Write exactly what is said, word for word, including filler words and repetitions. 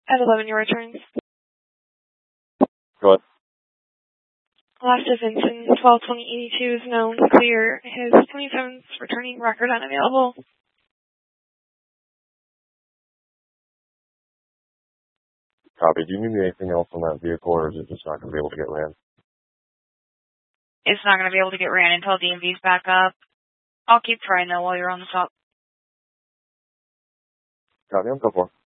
At eleven, your returns. Go ahead. Last of Vincent, twelve twenty eighty-two is known clear. His twenty-seventh returning record unavailable. Copy. Do you need anything else on that vehicle, or is it just not going to be able to get ran? It's not going to be able to get ran until D M V's back up. I'll keep trying, though, while you're on the top. Copy. I'm go for it.